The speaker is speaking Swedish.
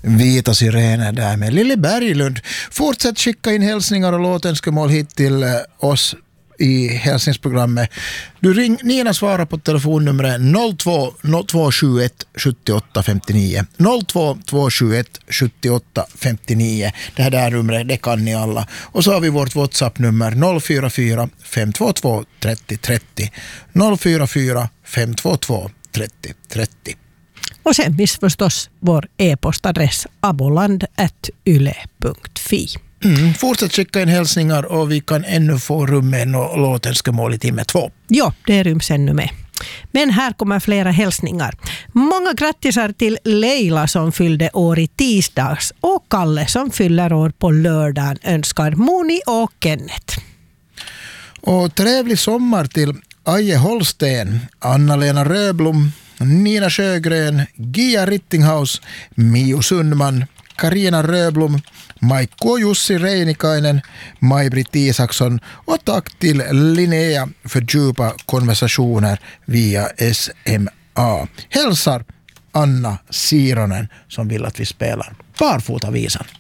Vita sirener där med Lille Berglund. Fortsätt skicka in hälsningar och låtönskemål hit till oss i hälsningsprogrammet. Nina svarar på telefonnumret 02 271 78 59 02 271 78 59. Det här där numret, det kan ni alla. Och så har vi vårt WhatsApp-nummer 044 522 30 30 044 522 30 30. Och sen finns förstås vår e-postadress aboland@yle.fi. Fortsätt skicka in hälsningar och vi kan ännu få rum med och låtönskemål i timme 2. Ja, det ryms ännu med. Men här kommer flera hälsningar. Många grattisar till Leila som fyllde år i tisdags och Kalle som fyller år på lördagen önskar Moni och Kenneth. Och trevlig sommar till Aje Holsten, Anna-Lena Röblom, Nina Sjögren, Gia Rittinghaus, Mio Sundman, Karina Röblom, Maikko Jussi Reinikainen, Maj-Britt Isaksson och tack till Linnea för djupa konversationer via SMA. Hälsar Anna Sironen som vill att vi spelar Barfotavisan.